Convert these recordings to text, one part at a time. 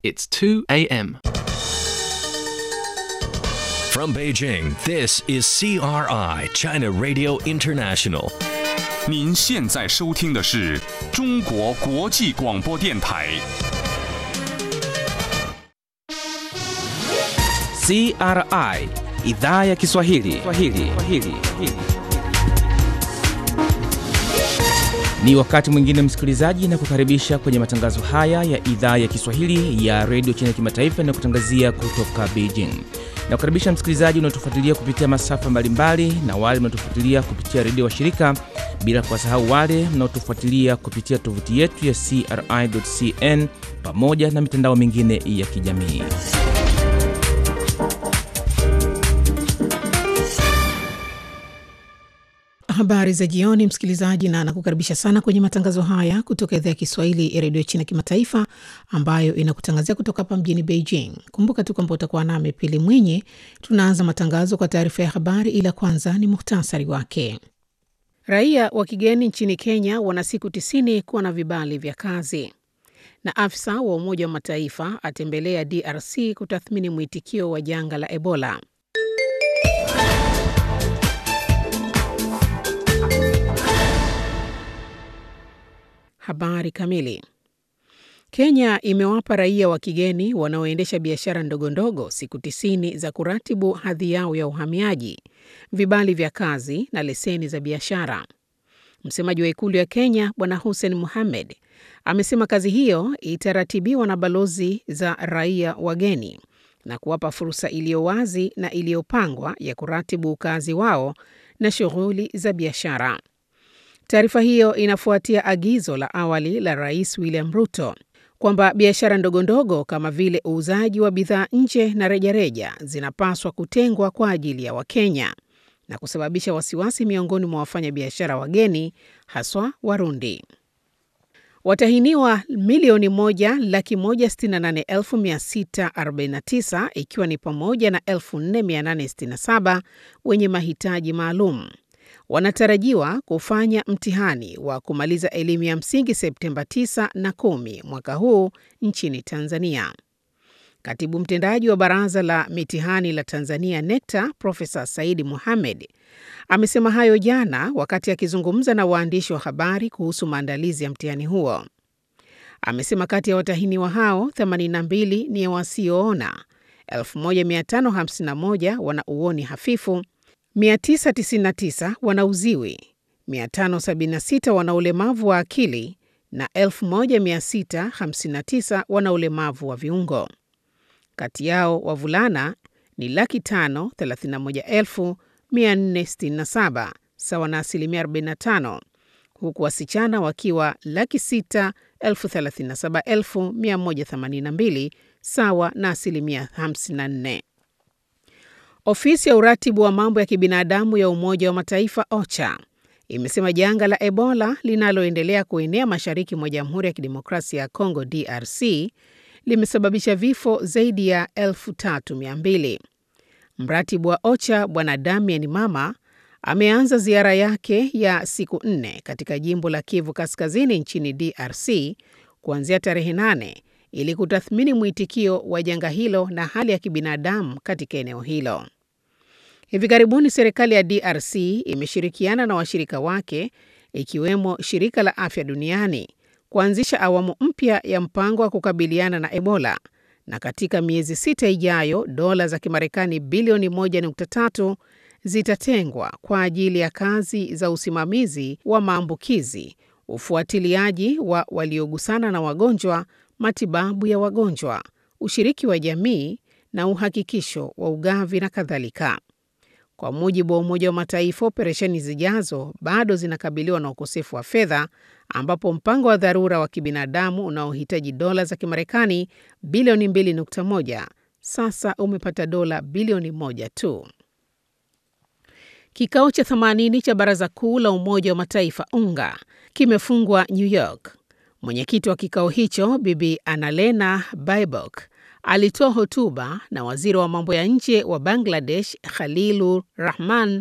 It's 2 a.m. From Beijing, this is CRI, China Radio International. 您现在收听的是中国国际广播电台。 CRI, Idhaa ya Kiswahili. Ni wakati mwingine msikilizaji, na kukaribisha kwenye matangazo haya ya Idhaa ya Kiswahili ya Radio China Kimataifa na kutangazia kutoka Beijing. Na kukaribisha msikilizaji unaotufuatilia kupitia masafa mbalimbali na wale mnaotufuatilia kupitia redio washirika, bila kuwasahau wale mnaotufuatilia kupitia tovuti yetu ya CRI.cn pamoja na mitandao mingine ya kijamii. Habari za jioni msikilizaji, na nakukaribisha sana kwenye matangazo haya kutoka Idhaa ya Kiswahili ya Radio China Kimataifa ambayo inakutangazia kutoka hapa mjini Beijing. Kumbuka tu kwamba utakuwa nami Pili Mwinyi. Tunaanza matangazo kwa taarifa ya habari, ila kwanza ni muhtasari wake. Raia wa kigeni nchini Kenya wana siku 90 kuwa na vibali vya kazi. Na afisa wa Umoja wa Mataifa atembelea DRC kutathmini mwitikio wa janga la Ebola. Habari kamili. Kenya imewapa raia wa kigeni wanaoendesha biashara ndogondogo siku 90 za kuratibu hadhi yao ya uhamiaji, vibali vya kazi na leseni za biashara. Msemaji wa Ikulu ya Kenya, Bwana Hussein Mohamed, amesema kazi hiyo itaratibiwa na balozi za raia wageni na kuwapa fursa iliyo wazi na iliyopangwa ya kuratibu ukazi wao na shughuli za biashara. Taarifa hiyo inafuatia agizo la awali la Rais William Ruto kwamba biashara ndogondogo kama vile uuzaji wa bidhaa nje na rejareja zinapaswa kutengwa kwa ajili ya Wakenya na kusababisha wasiwasi miongoni mwa wafanyabiashara wageni, haswa Warundi. Watahiniwa milioni 1,168,649 ikiwa ni pamoja na 4,867 wenye mahitaji maalum wanatarajiwa kufanya mtihani wa kumaliza elimu ya msingi Septemba 9 na 10 mwaka huu nchini Tanzania. Katibu mtendaji wa Baraza la Mitihani la Tanzania NECTA, Profesa Saidi Mohamed, amesema hayo jana wakati akizungumza na waandishi wa habari kuhusu maandalizi ya mtihani huo. Amesema kati ya watahiniwa hao 82 ni wasioona, 1551 wana uoni hafifu, 999 wana uziwi, 576 wana ulemavu wa akili na 1659 wana ulemavu wa viungo. Kati yao wavulana ni 531,467 sawa na 45%, huku wasichana wakiwa 637,182 sawa na 54%. Ofisi ya uratibu wa mambo ya kibinadamu ya Umoja wa Mataifa OCHA imesema janga la Ebola linaloendelea kuenea mashariki mwa Jamhuri ya Kidemokrasia ya Kongo DRC limesababisha vifo zaidi ya 3,200. Mratibu wa OCHA Bwana Damian Mama ameanza ziara yake ya siku 4 katika jimbo la Kivu Kaskazini nchini DRC kuanzia tarehe 8 ili kutathmini mwitikio wa janga hilo na hali ya kibinadamu katika eneo hilo. Hivi karibuni serikali ya DRC imeshirikiana na washirika wake ikiwemo Shirika la Afya Duniani kuanzisha awamu mpya ya mpango wa kukabiliana na Ebola, na katika miezi 6 ijayo dola za Kimarekani bilioni 1.3 zitatengwa kwa ajili ya kazi za usimamizi wa maambukizi, ufuatiliaji wa waliogusana na wagonjwa, matibabu ya wagonjwa, ushiriki wa jamii na uhakikisho wa ugavi na kadhalika. Kwa mujibu wa Umoja wa Mataifa, operesheni zijazo bado zinakabiliwa na ukosefu wa fedha, ambapo mpango wa dharura wa kibinadamu unaohitaji dola za Kimarekani bilioni 2.1 sasa umepata dola bilioni 1 tu. Kikao cha 80 cha Baraza Kuu la Umoja wa Mataifa UNGA kimefungwa New York. Mwenyekiti wa kikao hicho Bibi Annalena Baerbock alitoa hotuba na waziri wa mambo ya nje wa Bangladesh Khalilur Rahman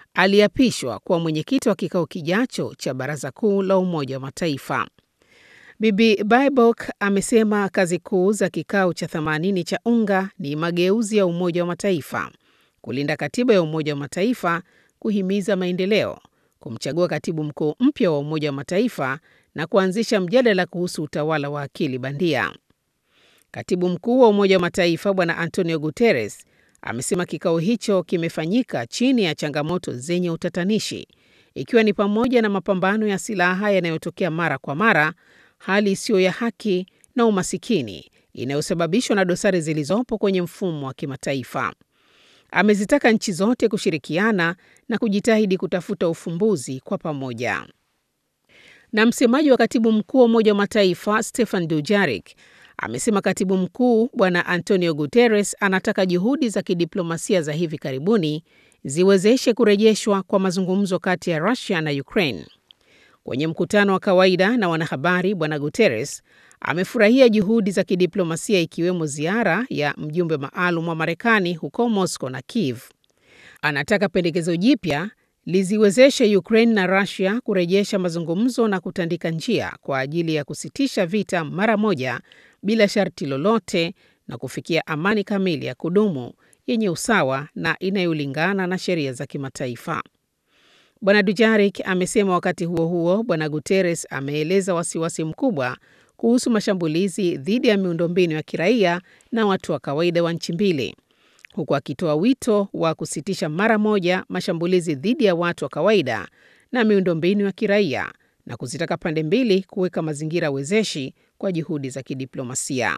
aliapishwa kuwa mwenyekiti wa kikao kijacho cha Baraza Kuu la Umoja wa Mataifa. Bibi Baerbock amesema kazi kuu za kikao cha 80 cha UNGA ni mageuzi ya Umoja wa Mataifa, kulinda katiba ya Umoja wa Mataifa, kuhimiza maendeleo, kumchagua katibu mkuu mpya wa Umoja wa Mataifa na kuanzisha mjadala kuhusu utawala wa akili bandia. Katibu mkuu wa Umoja wa Mataifa Bwana Antonio Guterres amesema kikao hicho kimefanyika chini ya changamoto zenye utatanishi, ikiwa ni pamoja na mapambano ya silaha yanayotokea mara kwa mara, hali isiyo ya haki na umasikini inayosababishwa na dosari zilizopo kwenye mfumo wa kimataifa. Amezitaka nchi zote kushirikiana na kujitahidi kutafuta ufumbuzi kwa pamoja. Na msemaji wa katibu mkuu wa Umoja wa Mataifa Stefan Dujarric amesema katibu mkuu Bwana Antonio Guterres anataka juhudi za kidiplomasia za hivi karibuni ziwezeshe kurejeshwa kwa mazungumzo kati ya Russia na Ukraine. Kwenye mkutano wa kawaida na wanahabari, Bwana Guterres amefurahia juhudi za kidiplomasia ikiwemo ziara ya mjumbe maalum wa Marekani huko Moscow na Kiev. Anataka pendekezo jipya liziwezeshe Ukraine na Russia kurejesha mazungumzo na kutandika njia kwa ajili ya kusitisha vita mara moja bila sharti lolote na kufikia amani kamili ya kudumu yenye usawa na inayolingana na sheria za kimataifa. Bwana Dujarric amesema wakati huo huo, Bwana Guterres ameeleza wasiwasi mkubwa kuhusu mashambulizi dhidi ya miundombinu ya kiraia na watu wa kawaida wa nchi mbili, huku akitoa wito wa kusitisha mara moja mashambulizi dhidi ya watu wa kawaida na miundombinu ya kiraia na kuzitaka pande mbili kuweka mazingira wezeshi kwa juhudi za kidiplomasia.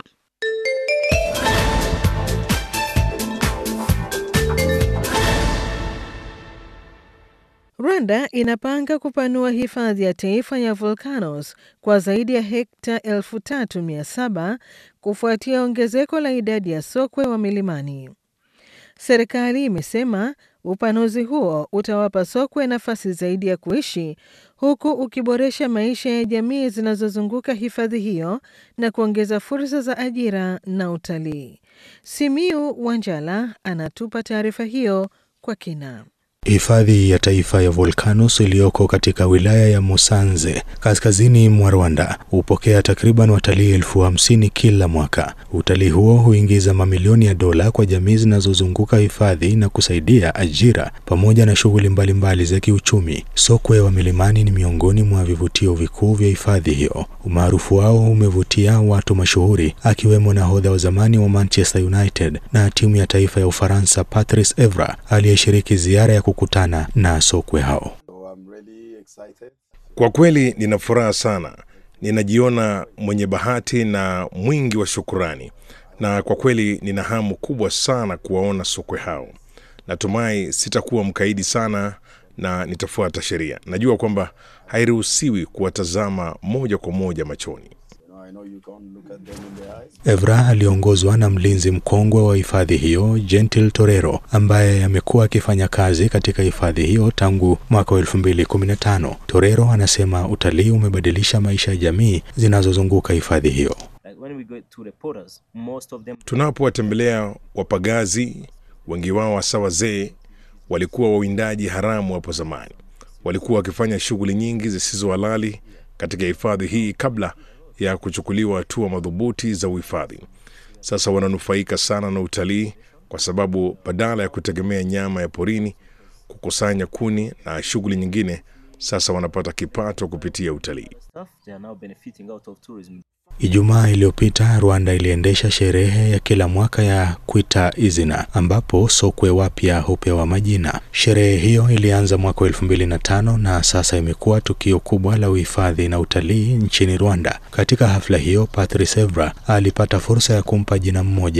Rwanda inapanga kupanua hifadhi ya taifa ya volcanoes kwa zaidi ya hekta 3,700 kufuatia ongezeko la idadi ya sokwe wa milimani. Serikali imesema upanuzi huo utawapa sokwe nafasi zaidi ya kuishi, huku ukiboresha maisha ya jamii zinazozunguka hifadhi hiyo na kuongeza fursa za ajira na utalii. Simiu Wanjala anatupa taarifa hiyo kwa kina. Hifadhi ya taifa ya volcanoes iliyoko katika wilaya ya Musanze, kaskazini mwa Rwanda, hupokea takriban watalii 50,000 kila mwaka. Utalii huo huingiza mamilioni ya dola kwa jamii zinazozunguka hifadhi na kusaidia ajira pamoja na shughuli mbalimbali za kiuchumi. Sokwe wa milimani ni miongoni mwa vivutio vikuu vya hifadhi hiyo. Umaarufu wao umevutia watu mashuhuri akiwemo nahodha wa zamani wa Manchester United na timu ya taifa ya Ufaransa Patrice Evra aliyeshiriki ziara ya kukutana na sokwe hao. Kwa kweli nina furaha sana. Ninajiona mwenye bahati na mwingi wa shukrani. Na kwa kweli nina hamu kubwa sana kuwaona sokwe hao. Natumai sitakuwa mkaidi sana na nitafuata sheria. Najua kwamba hairuhusiwi kuwatazama moja kwa moja machoni. Evra aliongozwa na mlinzi mkongwe wa hifadhi hiyo, Gentil Torero, ambaye amekuwa akifanya kazi katika hifadhi hiyo tangu mwaka 2015. Torero anasema utalii umebadilisha maisha ya jamii zinazozunguka hifadhi hiyo. Tunapowatembelea wapagazi, wengi wao hasa wazee, walikuwa wawindaji haramu hapo zamani. Walikuwa wakifanya shughuli nyingi zisizo halali katika hifadhi hii kabla ya kuchukuliwa hatua madhubuti za uhifadhi. Sasa wananufaika sana na utalii kwa sababu badala ya kutegemea nyama ya porini, kukusanya kuni na shughuli nyingine, sasa wanapata kipato kupitia utalii. Ijumaa iliyopita Rwanda iliendesha sherehe ya kila mwaka ya Kwita Izina, ambapo sokwe wapya hupewa majina. Sherehe hiyo ilianza mwaka 2005 na sasa imekuwa tukio kubwa la uhifadhi na utalii nchini Rwanda. Katika hafla hiyo, Patrice Evra alipata fursa ya kumpa jina mmoja